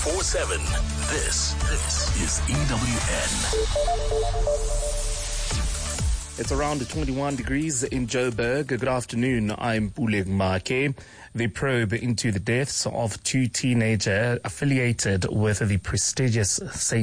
947. This is EWN. It's around 21 degrees in Joburg. Good afternoon. I'm Puleg Make. The probe into the deaths of two teenagers affiliated with the prestigious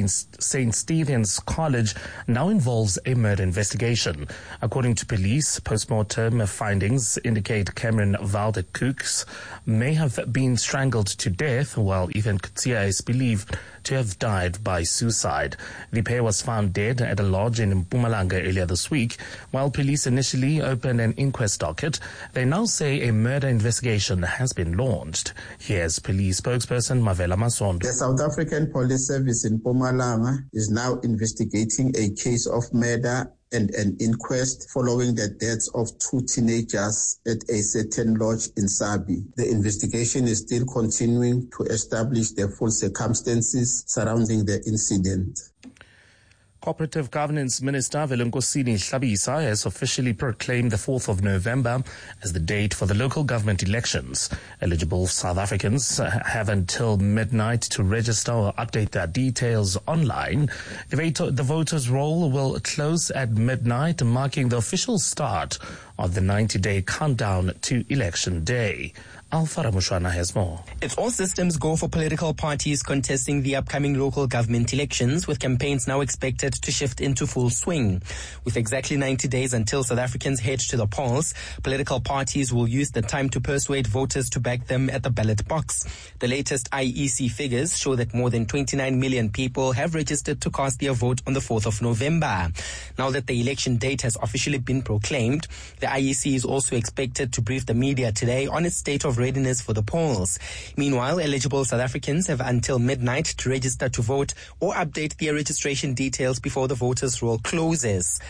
St. Stephen's College now involves a murder investigation. According to police, post-mortem findings indicate Cameron Valder-Cooks may have been strangled to death, while Ethan Kutsia is believed to have died by suicide. The pair was found dead at a lodge in Mpumalanga earlier this week. While police initially opened an inquest docket, they now say a murder investigation has been launched. Here's police spokesperson Mavela Masondo. The South African Police Service in Mpumalanga is now investigating a case of murder and an inquest following the deaths of two teenagers at a certain lodge in Sabi. The investigation is still continuing to establish the full circumstances surrounding the incident. Cooperative Governance Minister Velenkosini Hlabisa has officially proclaimed the 4th of November as the date for the local government elections. Eligible South Africans have until midnight to register or update their details online. The voters' roll will close at midnight, marking the official start of the 90-day countdown to Election Day. Alfara Mushwana has more. It's all systems go for political parties contesting the upcoming local government elections, with campaigns now expected to shift into full swing. With exactly 90 days until South Africans head to the polls, political parties will use the time to persuade voters to back them at the ballot box. The latest IEC figures show that more than 29 million people have registered to cast their vote on the 4th of November. Now that the election date has officially been proclaimed, the IEC is also expected to brief the media today on its state of readiness for the polls. Meanwhile, eligible South Africans have until midnight to register to vote or update their registration details before the voters' roll closes.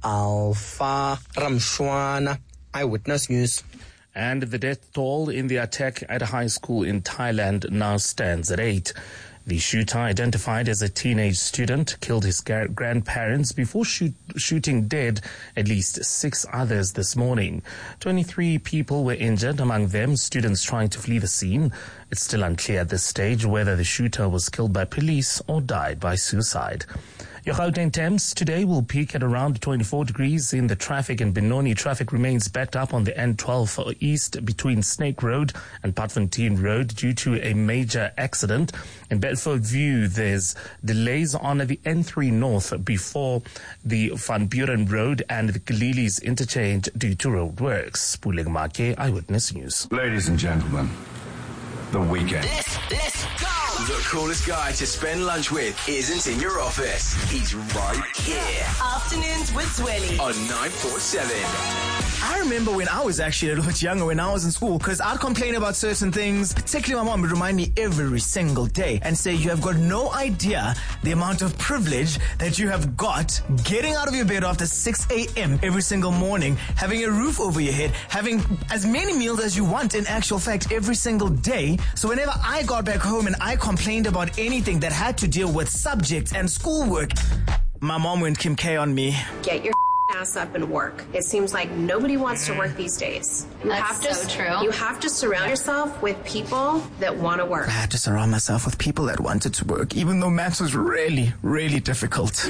Alfa Ramshwana, Eyewitness News. And the death toll in the attack at a high school in Thailand now stands at 8. The shooter, identified as a teenage student, killed his grandparents before shooting dead at least 6 others this morning. 23 people were injured, among them students trying to flee the scene. It's still unclear at this stage whether the shooter was killed by police or died by suicide. Your Gauteng temps today will peak at around 24 degrees in the traffic, and Benoni traffic remains backed up on the N12 east between Snake Road and Patfontein Road due to a major accident. In Bedford View, there's delays on the N3 north before the Van Buren Road and the Galilees interchange due to road works. Puleg Make, Eyewitness News. Ladies and gentlemen, the weekend. Let's go! The coolest guy to spend lunch with isn't in your office. He's right here. Afternoons with Zweli On 947. I remember when I was actually a little bit younger, when I was in school, because I'd complain about certain things. Particularly my mom would remind me every single day and say, you have got no idea the amount of privilege that you have got getting out of your bed after 6 a.m. every single morning, having a roof over your head, having as many meals as you want in actual fact every single day. So whenever I got back home and I complained about anything that had to deal with subjects and schoolwork, my mom went Kim K on me. Get your ass up and work. It seems like nobody wants to work these days. That's so true. You have to surround yourself with people that want to work. I had to surround myself with people that wanted to work, even though maths was really, really difficult.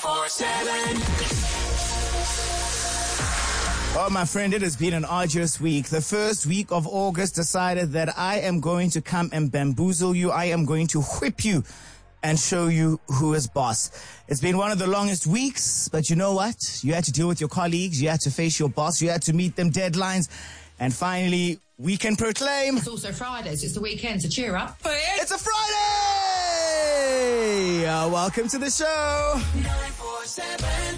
947. Oh, my friend, it has been an arduous week. The first week of August decided that I am going to come and bamboozle you. I am going to whip you and show you who is boss. It's been one of the longest weeks, but you know what? You had to deal with your colleagues. You had to face your boss. You had to meet them deadlines. And finally, we can proclaim... It's also Friday, so it's the weekend, so cheer up. It's a Friday! Welcome to the show. 947.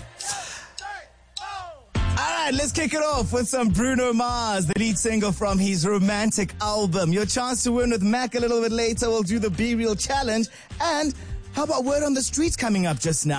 All right, let's kick it off with some Bruno Mars, the lead single from his romantic album. Your chance to win with Mac a little bit later. We'll do the Be Real challenge. And how about Word on the Streets coming up just now?